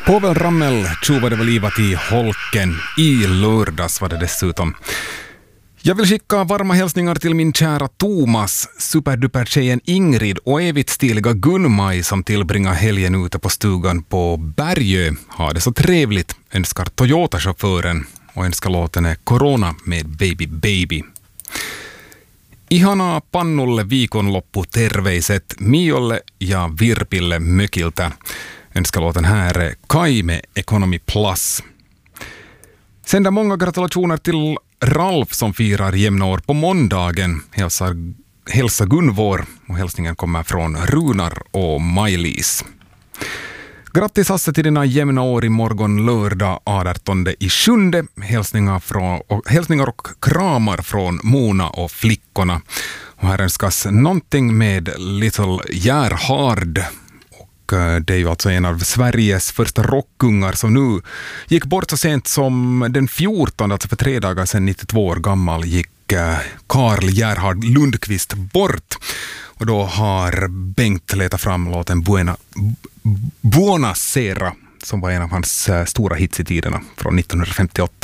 Povel Ramel tjuvade väl livet i holken i lördags var det dessutom. Jag vill skicka varma hälsningar till min kära Thomas, superduper-tjejen Ingrid och evigt stiliga Gunmaj som tillbringar helgen ute på stugan på Bergö. Ha det så trevligt, önskar Toyota-chauffören och önskar låten är Corona med Baby Baby. Ihana pannulle viikonloppu terveiset Miolle ja Virpille mökiltä. Önskalåten här är Kai med Economy Plus. Sända många gratulationer till Ralf som firar jämna år på måndagen. Hälsa Gunvor och hälsningen kommer från Runar och Maj-Lis. Grattis Hasse till dina jämna år i morgon lördag 18/7. Hälsningar och kramar från Mona och flickorna. Och här önskas någonting med Little Gerhard. Det är ju alltså en av Sveriges första rockungar som nu gick bort så sent som den 14, alltså för 3 dagar sedan, 92 år gammal, gick Karl Gerhard Lundqvist bort. Och då har Bengt letat fram låten Buona Sera som var en av hans stora hits i tiderna från 1958.